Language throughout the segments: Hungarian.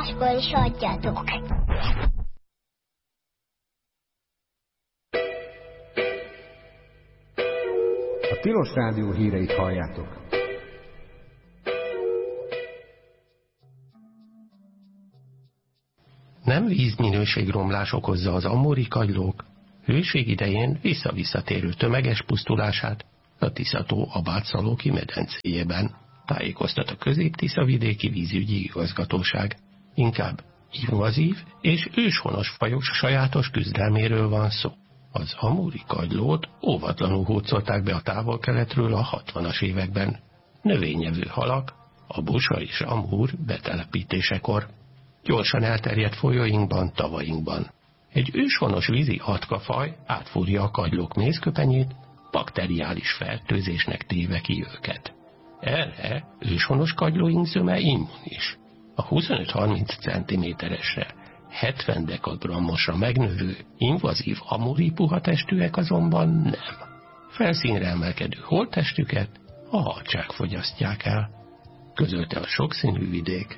máskor is adjatok. A Tilos Rádió híreit halljátok. Nem vízminőségromlás okozza az amuri kagylók hőség idején visszavisszatérő tömeges pusztulását a Tisza-tó Abátszalóki medencéjében, tájékoztat a Közép-Tisza-vidéki vízügyi igazgatóság. Inkább invazív és őshonos fajok sajátos küzdelméről van szó. Az amuri kagylót óvatlanul hurcolták be a távol-keletről a 60-as években. Növényevő halak, a busa és amúr betelepítésekor. Gyorsan elterjedt folyóinkban, tavainkban. Egy őshonos vízi atkafaj átfúrja a kagylók mézköpenyét, bakteriális fertőzésnek téve ki őket. Erre őshonos kagylóink zöme immunis. A 25-30 cm-esre, 70 dekagrammosra megnövő, invazív amuri puhatestűek azonban nem. Felszínre emelkedő holttestüket a harcsák fogyasztják el, közölte a sokszínű vidék.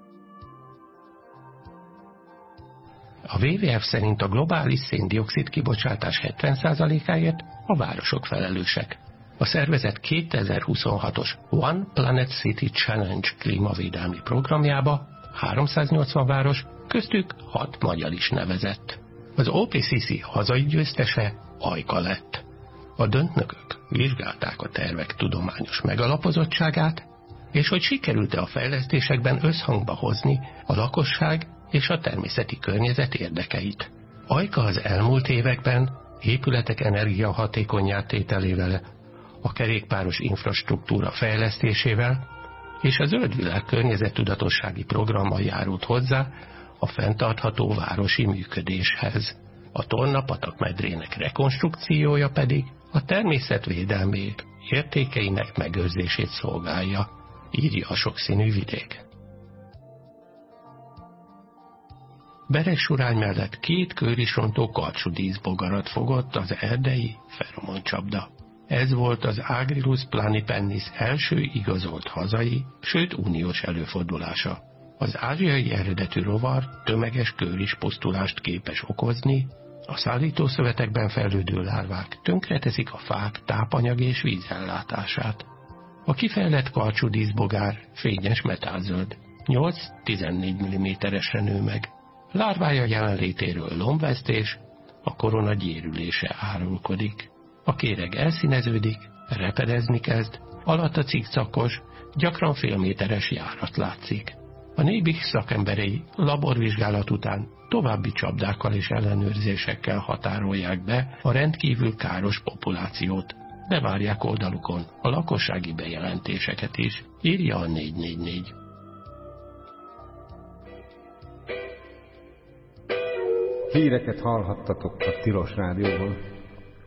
A WWF szerint a globális szén-dioxid kibocsátás 70%-áért a városok felelősek. A szervezet 2026-os One Planet City Challenge klímavédelmi programjába 380 város, köztük 6 magyar is nevezett. Az OPCC hazai győztese Ajka lett. A döntnökök vizsgálták a tervek tudományos megalapozottságát, és hogy sikerült-e a fejlesztésekben összhangba hozni a lakosság és a természeti környezet érdekeit. Ajka az elmúlt években épületek energiahatékonnyá tételével, a kerékpáros infrastruktúra fejlesztésével és a Zöld Világ környezettudatossági programmal járult hozzá a fenntartható városi működéshez. A Torna-patak medrének rekonstrukciója pedig a természetvédelmi értékeinek megőrzését szolgálja, írja a sokszínű vidék. Beregsurány mellett 2 körisrontó karcsú díszbogarat fogott az erdei feromoncsapda. Ez volt az Agrilus planipennis első igazolt hazai, sőt uniós előfordulása. Az ázsiai eredetű rovar tömeges kőris pusztulást képes okozni, a szállítószövetekben fejlődő lárvák tönkreteszik a fák tápanyag és vízellátását. A kifejlett karcsú díszbogár fényes metálzöld, 8-14 mm-esre nő meg. Lárvája jelenlétéről lombvesztés, a korona gyérülése árulkodik. A kéreg elszíneződik, repedezni kezd, alatta cikcakos, gyakran félméteres járat látszik. A Nébih szakemberei laborvizsgálat után további csapdákkal és ellenőrzésekkel határolják be a rendkívül káros populációt. Bevárják oldalukon a lakossági bejelentéseket is, írja a 444. Híreket hallhattatok a Tilos Rádióból.